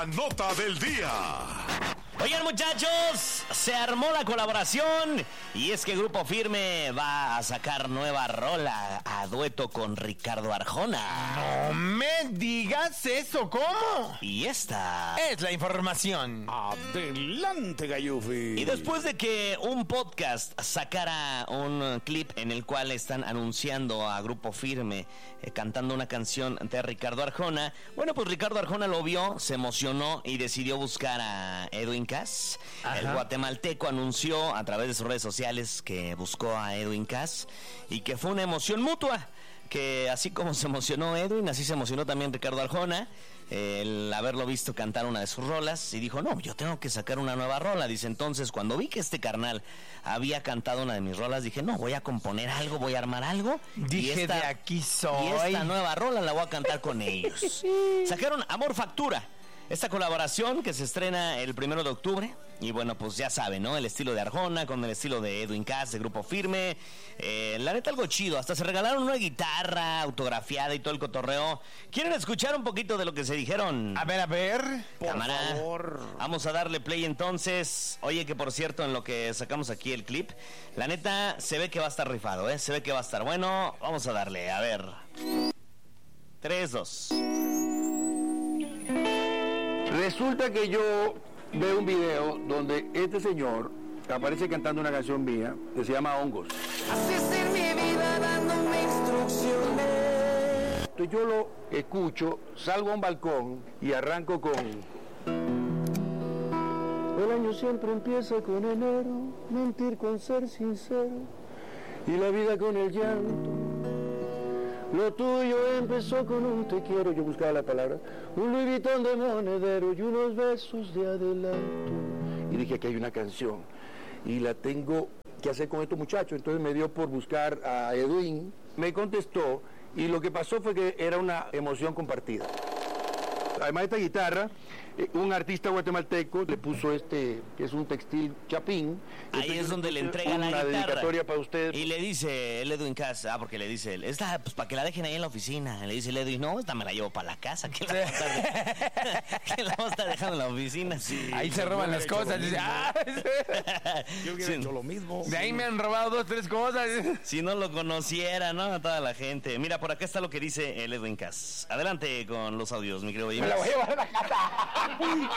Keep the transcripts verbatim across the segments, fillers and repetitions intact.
La nota del día. Oigan, muchachos, se armó la colaboración y es que Grupo Firme va a sacar nueva rola a dueto con Ricardo Arjona. No me digas eso, ¿cómo? Y esta es la información. Adelante, Gallufi. Y después de que un podcast sacara un clip en el cual están anunciando a Grupo Firme eh, cantando una canción de Ricardo Arjona, bueno, pues Ricardo Arjona lo vio, se emocionó y decidió buscar a Edwin Cass. Ajá. El guatemalteco anunció a través de sus redes sociales que buscó a Edwin Cass y que fue una emoción mutua. Que así como se emocionó Edwin, así se emocionó también Ricardo Arjona, eh, el haberlo visto cantar una de sus rolas, y dijo, no, yo tengo que sacar una nueva rola. Dice, entonces, cuando vi que este carnal había cantado una de mis rolas, dije, no, voy a componer algo, voy a armar algo. Dije, y esta, de aquí soy. Y esta nueva rola la voy a cantar con ellos. Sacaron Amor Factura. Esta colaboración que se estrena el primero de octubre. Y bueno, pues ya saben, ¿no? El estilo de Arjona con el estilo de Edwin Cass, de Grupo Firme. Eh, la neta, algo chido. Hasta se regalaron una guitarra autografiada y todo el cotorreo. ¿Quieren escuchar un poquito de lo que se dijeron? A ver, a ver. Cámara. Por favor. Vamos a darle play entonces. Oye, que por cierto, en lo que sacamos aquí el clip, la neta, se ve que va a estar rifado, ¿eh? Se ve que va a estar bueno. Vamos a darle, a ver. Tres, dos. Resulta que yo veo un video donde este señor aparece cantando una canción mía que se llama Hongos. Así ser mi vida dándome instrucciones. Entonces yo lo escucho, salgo a un balcón y arranco con... El año siempre empieza con enero, mentir con ser sincero y la vida con el llanto. Lo tuyo empezó con un te quiero, yo buscaba la palabra, un Louis Vuitton de monedero y unos besos de adelanto. Y dije que hay una canción y la tengo que hacer con estos muchachos. Entonces me dio por buscar a Edwin, me contestó y lo que pasó fue que era una emoción compartida. Además de esta guitarra, un artista guatemalteco le puso este, que es un textil chapín. Ahí este, es donde le entrega la guitarra. Una dedicatoria para usted. Y le dice el Edwin Cass, ah, porque le dice, esta, pues para que la dejen ahí en la oficina. Le dice el Edwin, no, esta me la llevo para la casa. ¿Quién la va a estar, ¿quién la va a estar dejando en la oficina? Sí, ahí se roban las cosas. Dice, ah, yo hubiera sí. hecho lo mismo. De ahí sí. Me han robado dos, tres cosas. Si no lo conociera, ¿no? A toda la gente. Mira, por acá está lo que dice el Edwin Cass. Adelante con los audios, mi querido. Me la voy a llevar a la casa.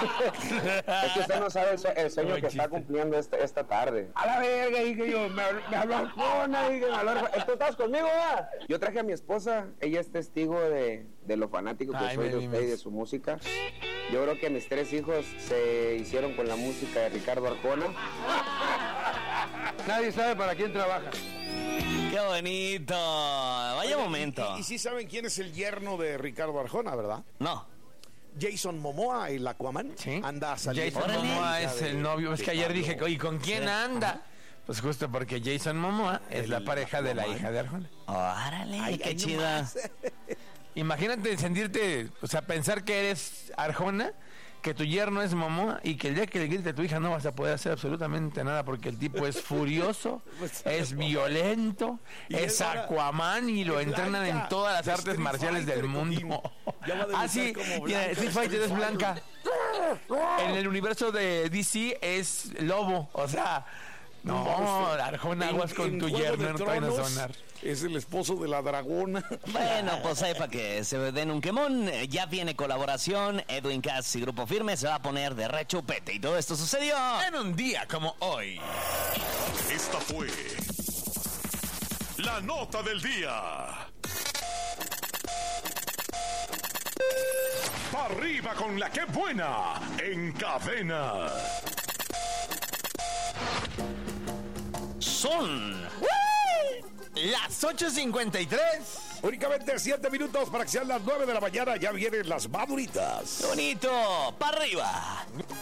Es que usted no sabe el, el sueño que está cumpliendo este, esta tarde. A la verga, dije yo, me, me habló Arjona, dije, me habló Arjona. ¿Esto estás conmigo, va? Yo traje a mi esposa, ella es testigo de, de lo fanático que Ay, soy de usted y de su música. Yo creo que mis tres hijos se hicieron con la música de Ricardo Arjona. Nadie sabe para quién trabaja. ¡Qué bonito! Vaya Oye, momento. Y, y, y sí saben quién es el yerno de Ricardo Arjona, ¿verdad? No. Jason Momoa, el Aquaman, ¿sí? anda a salir. Jason Momoa es el novio. Es que ayer dije, ¿y con quién sí. anda? Pues justo porque Jason Momoa es el la pareja Aquaman. De la hija de Arjona. ¡Órale! Ay, ¡Qué chida! Imagínate sentirte, o sea, pensar que eres Arjona, que tu yerno es Momoa y que el día que le grites a tu hija no vas a poder hacer absolutamente nada porque el tipo es furioso, es violento, es Aquaman y lo entrenan en todas las artes marciales del mundo. Ah, sí, Street Fighter es Blanca. En el universo de D C es Lobo, o sea... No, Arjona, aguas con tu yerno, no te vayan a sonar. Es el esposo de la dragona. Bueno, pues ahí para que se den un quemón. Ya viene colaboración. Edwin Cass y Grupo Firme se va a poner de rechupete. Y todo esto sucedió en un día como hoy. Esta fue la nota del día. Pa' arriba con la que buena en cadena. Son las ocho cincuenta y tres. Únicamente siete minutos para que sean las nueve de la mañana. Ya vienen las maduritas. ¡Qué bonito! ¡Para arriba!